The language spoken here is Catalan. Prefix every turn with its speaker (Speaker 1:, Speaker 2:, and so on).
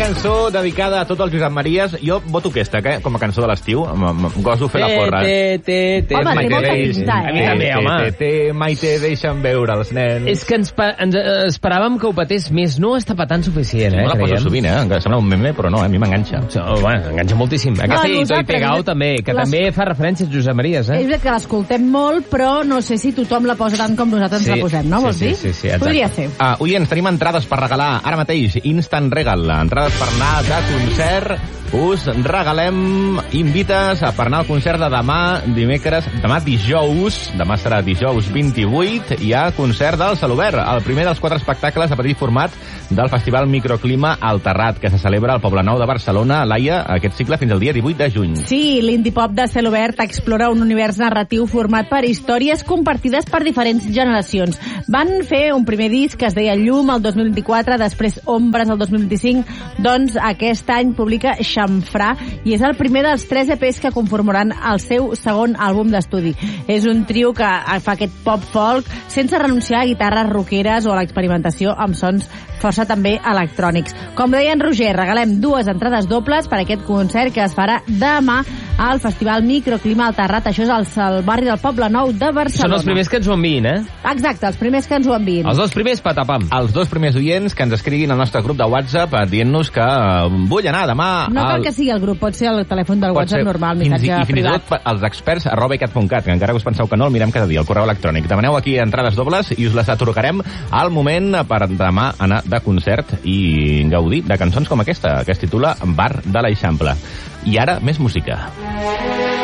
Speaker 1: cançó dedicada a tot el Josep Maries. Jo voto aquesta, com a cançó de l'estiu. Goso fer la porra.
Speaker 2: Home, té molta pinta,
Speaker 3: A mi també, home.
Speaker 1: Maite, deixa'm veure els nens.
Speaker 2: És que ens esperàvem que ho patés més. No està patant suficient,
Speaker 1: No la poso sovint, que sembla un meme, però no, a mi m'enganxa.
Speaker 2: Bueno, enganxa moltíssim. Aquesta i Toi Pegao també, que també fa referències a Josep Maries,
Speaker 3: És veritat que l'escoltem molt, però no sé si tothom la posa tant com nosaltres ens la posem, no? Vols dir?
Speaker 2: Sí,
Speaker 3: podria ser.
Speaker 1: Oients, tenim entrades per regalar ara mateix. Instant Regal. Entrades per anar de concert. Us regalem invites per anar al concert de demà dijous. Demà serà dijous 28. Hi ha concert del Celobert, el primer dels 4 espectacles a petit format del Festival Microclima al Terrat, que se celebra al Poblenou de Barcelona. Laia, aquest cicle fins al dia 18 de juny.
Speaker 3: Sí, l'indie pop de Celobert explora un univers narratiu format per històries compartides per diferents generacions. Van fer un primer disc que es deia Llum el 2024, després Ombres el 2025, doncs aquest any publica Xamfrà i és el primer dels 3 EPs que conformaran el seu segon àlbum d'estudi. És un trio que fa aquest pop folk sense renunciar a guitarres rockeres o a l'experimentació amb sons força també electrònics. Com deia en Roger, regalem 2 entrades dobles per a aquest concert que es farà demà al Festival Microclima al Terrat. Això és al barri del Poblenou de Barcelona.
Speaker 2: Són els primers que ens ho enviïn,
Speaker 3: Exacte, els primers que ens ho enviïn.
Speaker 2: Els 2 primers, patapam.
Speaker 1: Els 2 primers oients que ens escriguin al nostre grup de WhatsApp dient-nos que vull anar demà...
Speaker 3: No cal que sigui el grup, pot ser el telèfon del WhatsApp normal, missatge
Speaker 1: fins i tot els experts @icat.cat, que encara que us penseu que no, el mirem cada dia, el correu electrònic. Demaneu aquí entrades dobles i us les atorgarem al moment per demà anar de concert i gaudir de cançons com aquesta, que es titula Bar de l'Eixample. I ara, més música.